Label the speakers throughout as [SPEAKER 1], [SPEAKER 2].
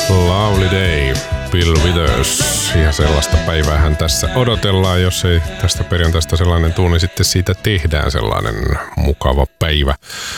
[SPEAKER 1] Lovely Day, Bill Withers. Ja sellaista päiväähän tässä odotellaan. Jos ei tästä perjantaista sellainen tule, niin sitten siitä tehdään sellainen mukava päivä.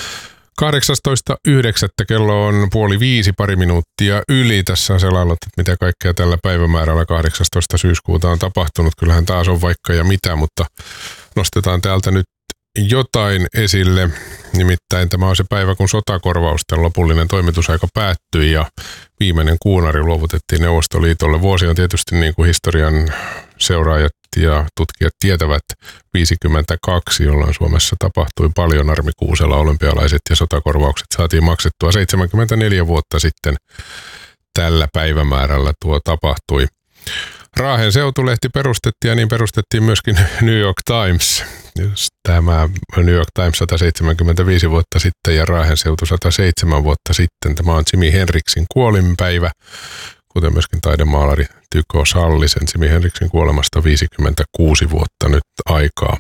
[SPEAKER 1] 18.9. kello on 4:30, pari minuuttia yli. Tässä on selaillut, että mitä kaikkea tällä päivämäärällä 18. syyskuuta on tapahtunut. Kyllähän taas on vaikka ja mitä, mutta nostetaan täältä nyt jotain esille. Nimittäin tämä on se päivä, kun sotakorvausten lopullinen toimitusaika päättyi ja viimeinen kuunari luovutettiin Neuvostoliitolle. Vuosi on tietysti, niin kuin historian seuraajat ja tutkijat tietävät, 52, jolloin Suomessa tapahtui paljon. Armi Kuusela, olympialaiset ja sotakorvaukset saatiin maksettua 74 vuotta sitten. Tällä päivämäärällä tuo tapahtui. Raahen seutulehti perustettiin ja niin perustettiin myöskin New York Times. Tämä New York Times 175 vuotta sitten ja Raahen seutu 107 vuotta sitten. Tämä on Jimi Hendrixin kuolinpäivä, kuten myöskin taidemaalari Tycho Sallisen. Jimi Hendrixin kuolemasta 56 vuotta nyt aikaa.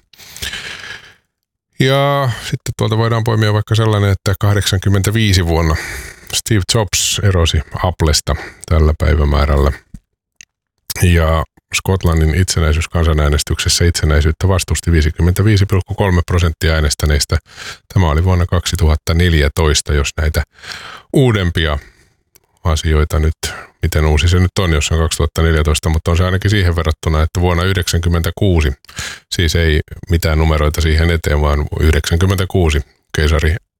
[SPEAKER 1] Ja sitten tuolta voidaan poimia vaikka sellainen, että 85 vuonna Steve Jobs erosi Applesta tällä päivämäärällä. Ja Skotlannin itsenäisyyskansanäänestyksessä itsenäisyyttä vastusti 55,3% äänestäneistä. Tämä oli vuonna 2014, jos näitä uudempia asioita nyt, miten uusi se nyt on, jos on 2014, mutta on se ainakin siihen verrattuna, että vuonna 1996, siis ei mitään numeroita siihen eteen, vaan 96 keisari